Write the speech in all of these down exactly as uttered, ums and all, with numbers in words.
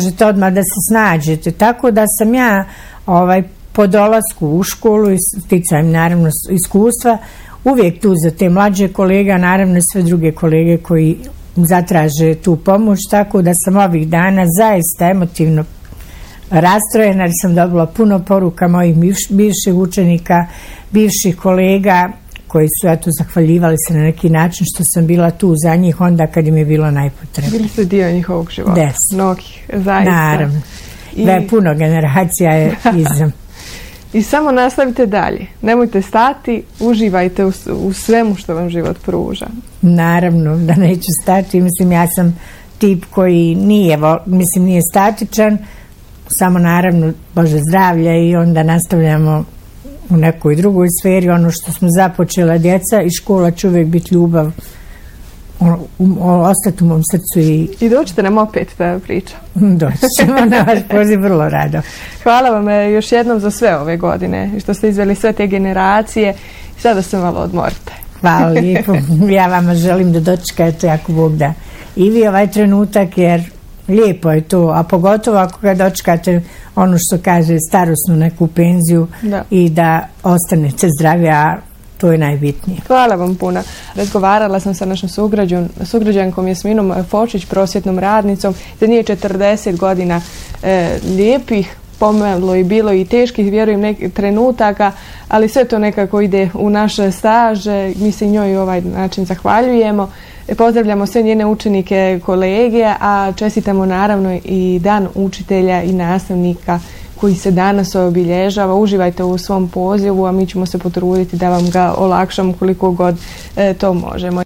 možete odmah da se snađete. Tako da sam ja ovaj, po dolasku u školu i sticajem naravno iskustva uvijek tu za te mlađe kolega, naravno i sve druge kolege koji zatraže tu pomoć, tako da sam ovih dana zaista emotivno rastrojena jer sam dobila puno poruka mojih bivših učenika, bivših kolega koji su eto zahvaljivali se na neki način što sam bila tu za njih onda kad im je bilo najpotrebnije. Bili ste dio njihovog života. Des. Mnogih, zaista. Naravno. I... Da je puno generacija je iza. I samo nastavite dalje. Nemojte stati, uživajte u, u svemu što vam život pruža. Naravno da neću stati. Mislim, ja sam tip koji nije, mislim, nije statičan, samo naravno Bože zdravlja i onda nastavljamo u nekoj drugoj sferi. Ono što smo započela djeca i škola će uvijek biti ljubav, ostati u mom srcu. I, I doćete nam opet da pričam. Doći ćemo na vaš poziv vrlo rado. Hvala vam još jednom za sve ove godine i što ste izveli sve te generacije i sada se malo odmorite. Hvala lijepo. Ja vama želim da dočekate ako Bog da i vi ovaj trenutak jer lijepo je to, a pogotovo ako ga dočekate ono što kaže starosnu neku penziju da. I da ostanete zdravi, a to je najbitnije. Hvala vam puno. Razgovarala sam sa našom sugrađankom Jasminom Fočić, prosvjetnom radnicom, za nije četrdeset godina e, lijepih, pomalo i bilo i teških, vjerujem, nekih trenutaka, ali sve to nekako ide u naše staže. Mi se njoj ovaj način zahvaljujemo. Pozdravljamo sve njene učenike, kolege, a čestitamo naravno i dan učitelja i nastavnika koji se danas obilježava. Uživajte u svom pozivu, a mi ćemo se potruditi da vam ga olakšamo koliko god e, to možemo.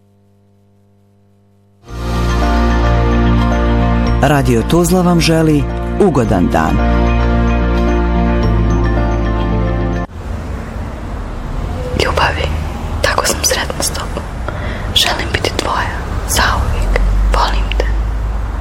Radio Tuzla vam želi ugodan dan. Ljubavi, tako sam sretna s tobom. Želim